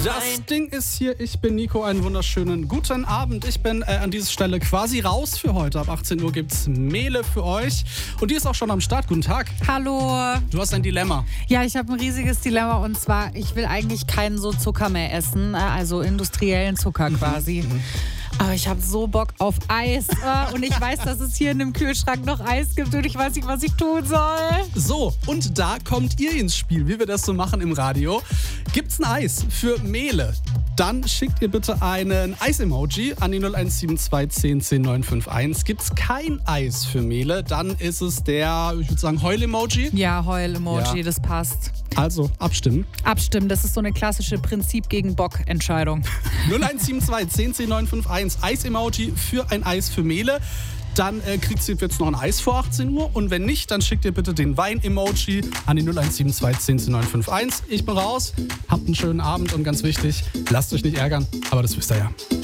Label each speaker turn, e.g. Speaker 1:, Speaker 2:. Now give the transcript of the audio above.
Speaker 1: Das Ding ist hier, ich bin Nico, einen wunderschönen guten Abend. Ich bin an dieser Stelle quasi raus für heute. Ab 18 Uhr gibt's Mehle für euch. Und die ist auch schon am Start. Guten Tag.
Speaker 2: Hallo.
Speaker 1: Du hast ein Dilemma.
Speaker 2: Ja, ich habe ein riesiges Dilemma und zwar, ich will eigentlich keinen so Zucker mehr essen, also industriellen Zucker quasi. Aber ich habe so Bock auf Eis und ich weiß, dass es hier in dem Kühlschrank noch Eis gibt und ich weiß nicht, was ich tun soll.
Speaker 1: So, und da kommt ihr ins Spiel, wie wir das so machen im Radio. Gibt's ein Eis für Mehle? Dann schickt ihr bitte einen Eis-Emoji an die 0172 10 10 951. Gibt's kein Eis für Mehle, dann ist es der, ich würde sagen, Heul-Emoji.
Speaker 2: Ja, Heul-Emoji,
Speaker 1: Ja.
Speaker 2: Das passt.
Speaker 1: Also, abstimmen.
Speaker 2: Abstimmen, das ist so eine klassische Prinzip gegen Bock-Entscheidung.
Speaker 1: 0172 10 10 951. Eis-Emoji für ein Eis für Mehle. Dann kriegt ihr jetzt noch ein Eis vor 18 Uhr. Und wenn nicht, dann schickt ihr bitte den Wein-Emoji an die 0172 10 10 951. Ich bin raus. Habt einen schönen Abend und ganz wichtig, lasst euch nicht ärgern. Aber das wisst ihr ja.